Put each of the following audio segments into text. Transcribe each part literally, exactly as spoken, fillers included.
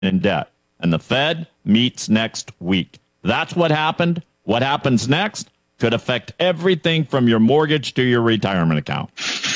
in debt. And the Fed meets next week. That's what happened. What happens next could affect everything from your mortgage to your retirement account.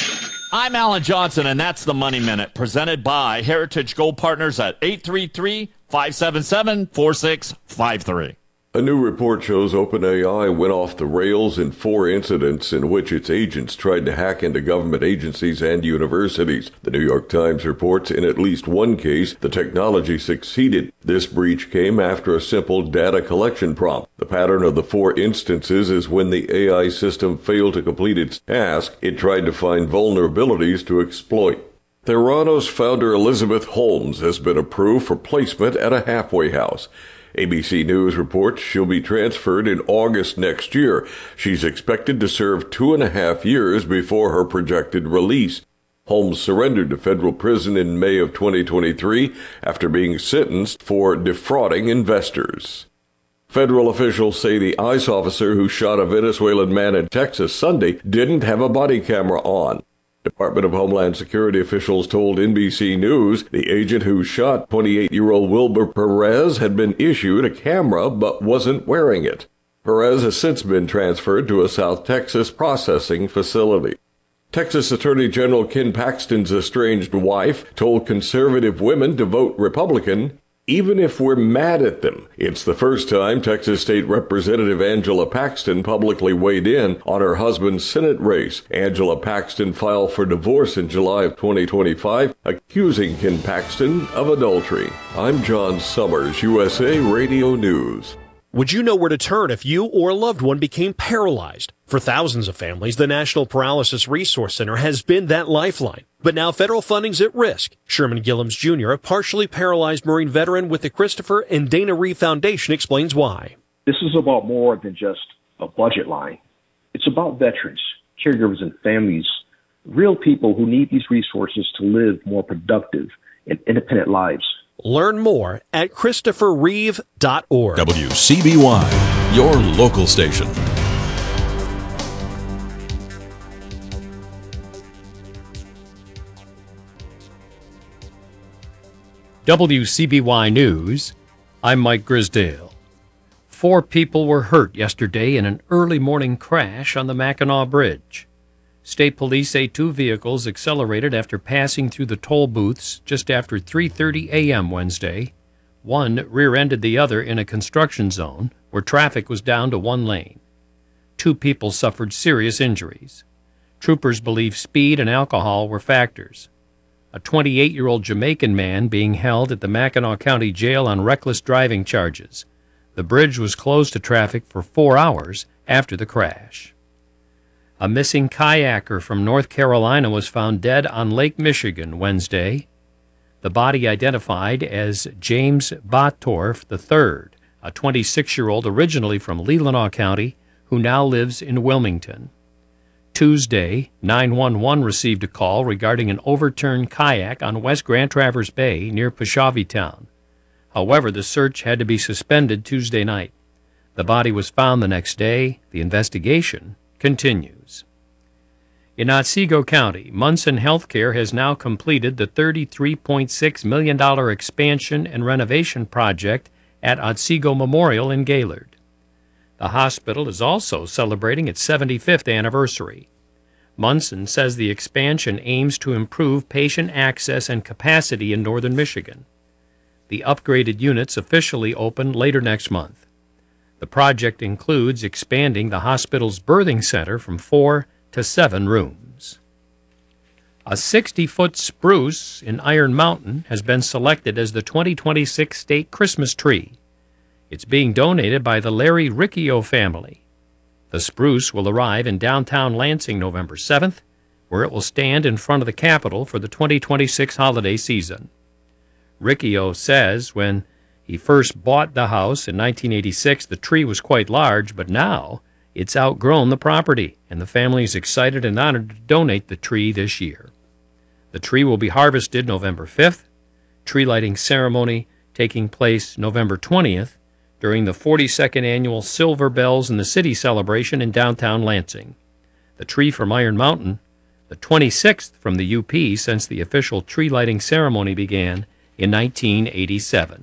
I'm Alan Johnson, and that's the Money Minute, presented by Heritage Gold Partners at eight three three, five seven seven, four six five three. A new report shows OpenAI went off the rails in four incidents in which its agents tried to hack into government agencies and universities. The New York Times reports in at least one case, the technology succeeded. This breach came after a simple data collection prompt. The pattern of the four instances is when the A I system failed to complete its task, it tried to find vulnerabilities to exploit. Theranos founder Elizabeth Holmes has been approved for placement at a halfway house. A B C News reports she'll be transferred in August next year. She's expected to serve two and a half years before her projected release. Holmes surrendered to federal prison in May of twenty twenty-three after being sentenced for defrauding investors. Federal officials say the ICE officer who shot a Venezuelan man in Texas Sunday didn't have a body camera on. Department of Homeland Security officials told N B C News the agent who shot twenty-eight-year-old Wilber Perez had been issued a camera but wasn't wearing it. Perez has since been transferred to a South Texas processing facility. Texas Attorney General Ken Paxton's estranged wife told conservative women to vote Republican, even if we're mad at them. It's the first time Texas State Representative Angela Paxton publicly weighed in on her husband's Senate race. Angela Paxton filed for divorce in July of twenty twenty-five, accusing Ken Paxton of adultery. I'm John Summers, U S A Radio News. Would you know where to turn if you or a loved one became paralyzed? For thousands of families, the National Paralysis Resource Center has been that lifeline. But now federal funding's at risk. Sherman Gillums Junior, a partially paralyzed Marine veteran with the Christopher and Dana Reeve Foundation, explains why. This is about more than just a budget line. It's about veterans, caregivers, and families, real people who need these resources to live more productive and independent lives. Learn more at christopher reeve dot org. W C B Y, your local station. W C B Y News, I'm Mike Grisdale. Four people were hurt yesterday in an early morning crash on the Mackinac Bridge. State police say two vehicles accelerated after passing through the toll booths just after three thirty a.m. Wednesday. One rear-ended the other in a construction zone where traffic was down to one lane. Two people suffered serious injuries. Troopers believe speed and alcohol were factors. A twenty-eight-year-old Jamaican man being held at the Mackinac County Jail on reckless driving charges. The bridge was closed to traffic for four hours after the crash. A missing kayaker from North Carolina was found dead on Lake Michigan Wednesday. The body identified as James Bottorff the third, a twenty-six-year-old originally from Leelanau County who now lives in Wilmington. Tuesday, nine one one received a call regarding an overturned kayak on West Grand Traverse Bay near Peshavi-town. However, the search had to be suspended Tuesday night. The body was found the next day. The investigation continues. In Otsego County, Munson Healthcare has now completed the thirty-three point six million dollars expansion and renovation project at Otsego Memorial in Gaylord. The hospital is also celebrating its seventy-fifth anniversary. Munson says the expansion aims to improve patient access and capacity in northern Michigan. The upgraded units officially open later next month. The project includes expanding the hospital's birthing center from four to seven rooms. A sixty-foot spruce in Iron Mountain has been selected as the twenty twenty-six state Christmas tree. It's being donated by the Larry Riccio family. The spruce will arrive in downtown Lansing November seventh, where it will stand in front of the Capitol for the twenty twenty-six holiday season. Riccio says when he first bought the house in nineteen eighty-six, the tree was quite large, but now it's outgrown the property, and the family is excited and honored to donate the tree this year. The tree will be harvested November fifth, tree lighting ceremony taking place November twentieth during the forty-second annual Silver Bells in the City celebration in downtown Lansing. The tree from Iron Mountain, the twenty-sixth from the U P since the official tree lighting ceremony began, in nineteen eighty-seven.